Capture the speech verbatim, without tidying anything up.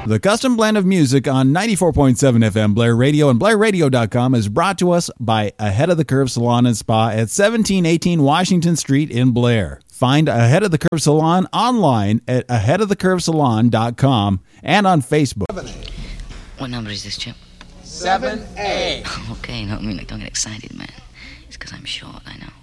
The custom blend of music on ninety-four point seven F M Blair Radio and Blair Radio dot com is brought to us by Ahead of the Curve Salon and Spa at seventeen eighteen Washington Street in Blair. Find Ahead of the Curve Salon online at ahead of the curve salon dot com and on Facebook. What number is this, Chip? seven A. Okay, no, I mean, like, don't get excited, man. It's because I'm short, I know.